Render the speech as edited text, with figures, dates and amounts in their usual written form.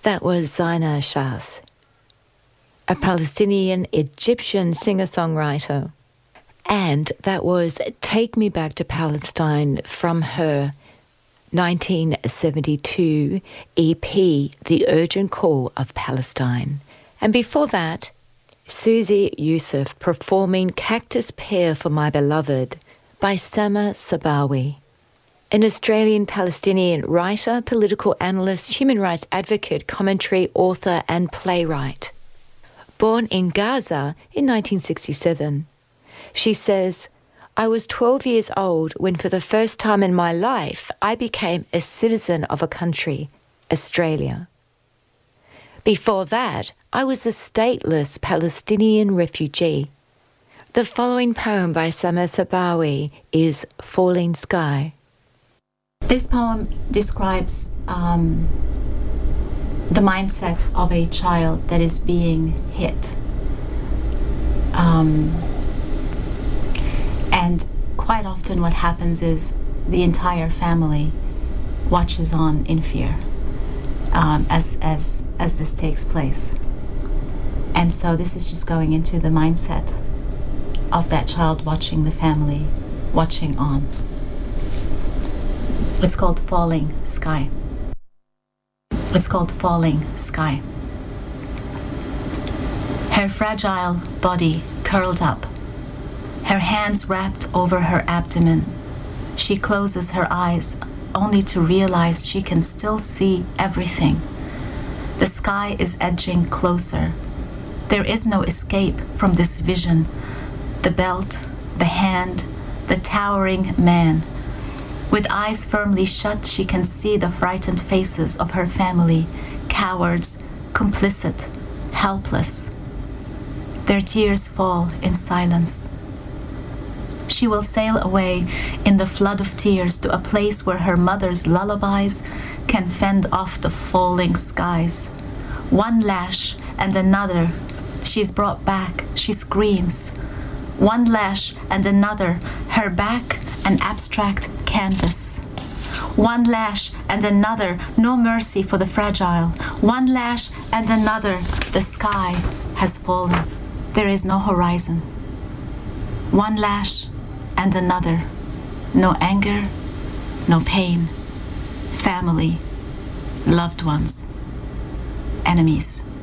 That was Zaina Shaf, a Palestinian Egyptian singer-songwriter. And that was Take Me Back to Palestine from her 1972 EP, The Urgent Call of Palestine. And before that, Susie Yusuf performing Cactus Pear for My Beloved by Sama Sabawi, an Australian Palestinian writer, political analyst, human rights advocate, commentary, author and playwright. Born in Gaza in 1967, she says, "I was 12 years old when for the first time in my life I became a citizen of a country, Australia. Before that, I was a stateless Palestinian refugee." The following poem by Sama Sabawi is Falling Sky. This poem describes the mindset of a child that is being hit. And quite often what happens is the entire family watches on in fear as this takes place. And so this is just going into the mindset of that child watching the family, watching on. It's called Falling Sky. It's called Falling Sky. Her fragile body curled up, her hands wrapped over her abdomen. She closes her eyes only to realize she can still see everything. The sky is edging closer. There is no escape from this vision. The belt, the hand, the towering man. With eyes firmly shut, she can see the frightened faces of her family, cowards, complicit, helpless. Their tears fall in silence. She will sail away in the flood of tears to a place where her mother's lullabies can fend off the falling skies. One lash and another, she's brought back, she screams. One lash and another, her back an abstract canvas. One lash and another, no mercy for the fragile. One lash and another, the sky has fallen. There is no horizon. One lash and another, no anger, no pain, family, loved ones, enemies.